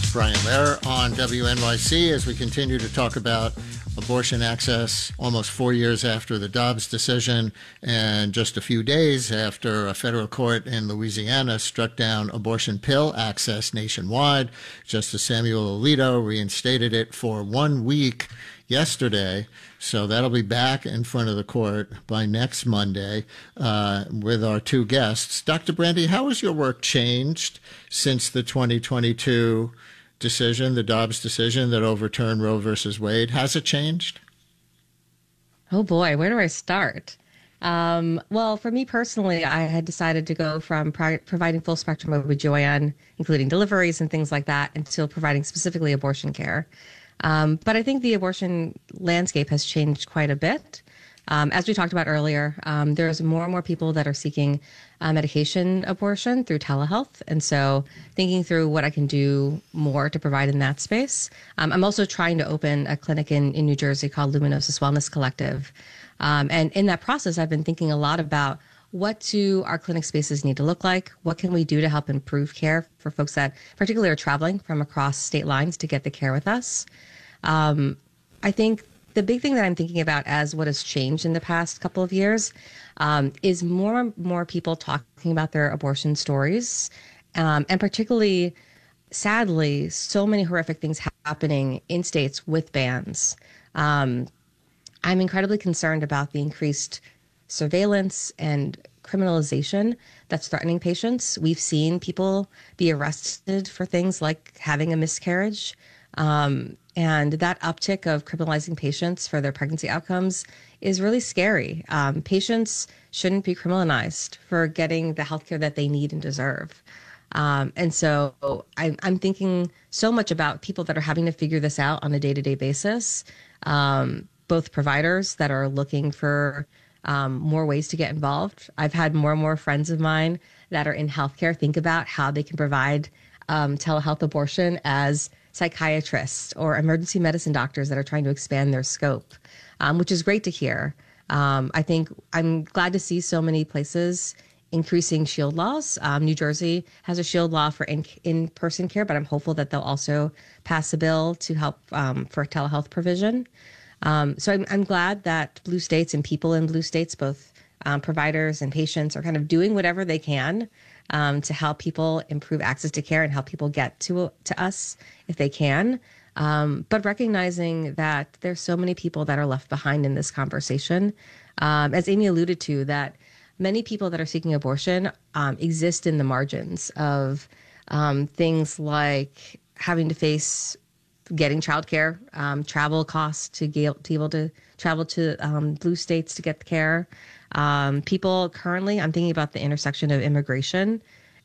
Brian Lehrer on WNYC as we continue to talk about abortion access almost 4 years after the Dobbs decision and just a few days after a federal court in Louisiana struck down abortion pill access nationwide. Justice Samuel Alito reinstated it for 1 week yesterday, so that'll be back in front of the court by next Monday with our two guests. Dr. Brandy, how has your work changed since the 2022 decision, the Dobbs decision that overturned Roe versus Wade? Has it changed? Oh boy, where do I start? Well, for me personally, I had decided to go from providing full spectrum OB/GYN, including deliveries and things like that, until providing specifically abortion care. But I think the abortion landscape has changed quite a bit. As we talked about earlier, there's more and more people that are seeking medication abortion through telehealth. And so thinking through what I can do more to provide in that space. I'm also trying to open a clinic in New Jersey called Luminosis Wellness Collective. And in that process, I've been thinking a lot about what do our clinic spaces need to look like? What can we do to help improve care for folks that particularly are traveling from across state lines to get the care with us? I think the big thing that I'm thinking about as what has changed in the past couple of years is more and more people talking about their abortion stories, and particularly, sadly, so many horrific things happening in states with bans. I'm incredibly concerned about the increased surveillance and criminalization that's threatening patients. We've seen people be arrested for things like having a miscarriage. And that uptick of criminalizing patients for their pregnancy outcomes is really scary. Patients shouldn't be criminalized for getting the healthcare that they need and deserve. And so I'm thinking so much about people that are having to figure this out on a day-to-day basis, both providers that are looking for more ways to get involved. I've had more and more friends of mine that are in healthcare think about how they can provide telehealth abortion as psychiatrists or emergency medicine doctors that are trying to expand their scope, which is great to hear. I think I'm glad to see so many places increasing shield laws. New Jersey has a shield law for in-person care, but I'm hopeful that they'll also pass a bill to help for telehealth provision. So I'm glad that blue states and people in blue states, both providers and patients, are kind of doing whatever they can to help people improve access to care and help people get to us if they can. But recognizing that there's so many people that are left behind in this conversation. As Amy alluded to, that many people that are seeking abortion exist in the margins of things like having to face getting childcare, travel costs to be able to travel to blue states to get the care. People currently, I'm thinking about the intersection of immigration